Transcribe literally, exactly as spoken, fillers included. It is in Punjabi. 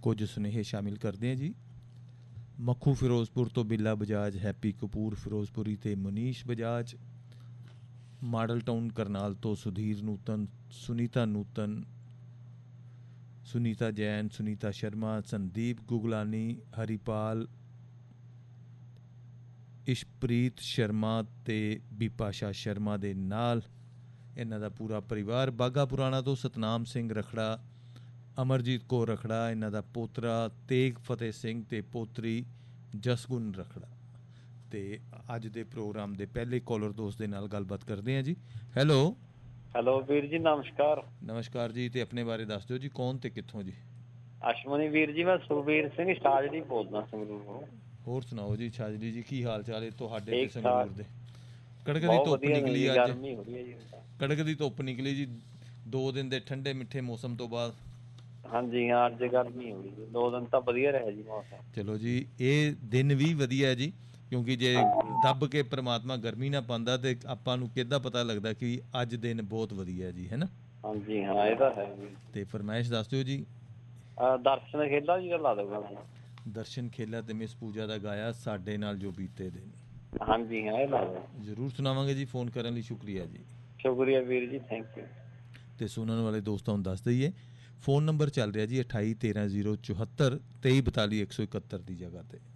ਕੁਝ ਸੁਨੇਹੇ ਸ਼ਾਮਿਲ ਕਰਦੇ ਹਾਂ ਜੀ। ਮੱਖੂ ਫਿਰੋਜ਼ਪੁਰ ਤੋਂ ਬਿੱਲਾ ਬਜਾਜ, ਹੈਪੀ ਕਪੂਰ ਫਿਰੋਜ਼ਪੁਰੀ ਅਤੇ ਮਨੀਸ਼ ਬਜਾਜ। ਮਾਡਲ ਟਾਊਨ ਕਰਨਾਲ ਤੋਂ ਸੁਧੀਰ ਨੂਤਨ, ਸੁਨੀਤਾ ਨੂਤਨ, ਸੁਨੀਤਾ ਜੈਨ, ਸੁਨੀਤਾ ਸ਼ਰਮਾ, ਸੰਦੀਪ ਗੁਗਲਾਨੀ, ਹਰੀਪਾਲ, ਇਸ਼ਪ੍ਰੀਤ ਸ਼ਰਮਾ ਅਤੇ ਬਿਪਾਸ਼ਾ ਸ਼ਰਮਾ ਦੇ ਨਾਲ ਇਹਨਾਂ ਦਾ ਪੂਰਾ ਪਰਿਵਾਰ। ਬਾਘਾ ਪੁਰਾਣਾ ਤੋਂ ਸਤਨਾਮ ਸਿੰਘ ਰਖੜਾ, ਅਮਰਜੀਤ ਕੌਰ ਰਖੜਾ, ਇਹਨਾਂ ਦਾ ਪੋਤਰਾ ਤੇਗ ਫਤਿਹ ਸਿੰਘ ਅਤੇ ਪੋਤਰੀ ਜਸਗੁਨ ਰਖੜਾ। ਅਤੇ ਅੱਜ ਦੇ ਪ੍ਰੋਗਰਾਮ ਦੇ ਪਹਿਲੇ ਕਾਲਰ ਦੋਸਤ ਦੇ ਨਾਲ ਗੱਲਬਾਤ ਕਰਦੇ ਹਾਂ ਜੀ। ਹੈਲੋ ਹੈਲੋ ਵੀਰ ਜੀ, ਨਮਸਕਾਰ। ਨਮਸਕਾਰ ਜੀ। ਅਤੇ ਆਪਣੇ ਬਾਰੇ ਦੱਸ ਦਿਓ ਜੀ, ਕੌਣ ਅਤੇ ਕਿੱਥੋਂ ਜੀ? ਅਸ਼ਮਨੀ ਵੀਰ ਜੀ, ਮੈਂ ਸੁਖਬੀਰ ਸਿੰਘ ਸ਼ਾਜਲੀ ਬੋਲਦਾ ਸੰਗਰੂਰ। ਹੋਰ ਸੁਣਾਓ ਜੀ ਸ਼ਾਜਲੀ ਜੀ, ਕੀ ਹਾਲ ਚਾਲ ਹੈ ਤੁਹਾਡੇ ਤੇ ਠੀਕ ਸੰਗਰੂਰ ਠਾਕ। ਦੇ? ਕੜਕ ਦੀ ਬਹੁਤ ਧੁੱਪ ਵਧੀਆ ਨਿਕਲੀ ਜੀ, ਅੱਜ, ਗਰਮੀ ਹੋ ਰਹੀ ਹੈ ਜੀ। ਕੜਕ ਦੀ ਧੁੱਪ ਨਿਕਲੀ ਜੀ ਦੋ ਦਿਨ ਦੇ ਠੰਡੇ ਮਿੱਠੇ ਮੌਸਮ ਤੋਂ ਬਾਅਦ। ਹਾਂਜੀ ਹਾਂ, ਅੱਜ ਗਰਮੀ ਹੋ ਰਹੀ ਜੀ, ਦੋ ਦਿਨ ਤਾਂ ਵਧੀਆ ਰਿਹਾ ਜੀ ਮੌਸਮ। ਚਲੋ ਜੀ, ਇਹ ਦਿਨ ਵੀ ਵਧੀਆ ਜੀ, ਕਿਉਂਕਿ ਜੇ ਦੱਬ ਕੇ ਪ੍ਰਮਾਤਮਾ ਗਰਮੀ ਨਾ ਪਾਉਂਦਾ ਤਾਂ ਆਪਾਂ ਨੂੰ ਕਿੱਦਾਂ ਪਤਾ ਲੱਗਦਾ ਕਿ ਅੱਜ ਦਿਨ ਬਹੁਤ ਵਧੀਆ ਜੀ, ਹੈ ਨਾ? ਹਾਂਜੀ ਹਾਂ, ਇਹ ਤਾਂ ਹੈ ਜੀ। ਅਤੇ ਫਰਮਾਇਸ਼ ਦੱਸ ਦਿਓ ਜੀ। ਦਰਸ਼ਨ ਖੇਲਾ ਜੀ ਲਾ ਦਊਗਾ। ਦਰਸ਼ਨ ਖੇਲਾ ਅਤੇ ਮਿਸ ਪੂਜਾ ਦਾ ਗਾਇਆ ਸਾਡੇ ਨਾਲ ਜੋ ਬੀਤੇ ਦਿਨ। ਹਾਂਜੀ ਹਾਂ, ਇਹ ਲਾ ਦੋ। ਜ਼ਰੂਰ ਸੁਣਾਵਾਂਗੇ ਜੀ। ਫੋਨ ਕਰਨ ਲਈ ਸ਼ੁਕਰੀਆ ਜੀ। ਸ਼ੁਕਰੀਆ ਵੀਰ ਜੀ, ਥੈਂਕ ਯੂ। ਅਤੇ ਸੁਣਨ ਵਾਲੇ ਦੋਸਤਾਂ ਨੂੰ ਦੱਸ ਦਈਏ, ਫ਼ੋਨ ਨੰਬਰ ਚੱਲ ਰਿਹਾ ਜੀ ਅਠਾਈ ਤੇਰ੍ਹਾਂ ਜ਼ੀਰੋ ਚੁਹੱਤਰ ਤੇਈ ਬਤਾਲੀ ਇੱਕ ਸੌ ਇਕਹੱਤਰ ਦੀ ਜਗ੍ਹਾ 'ਤੇ।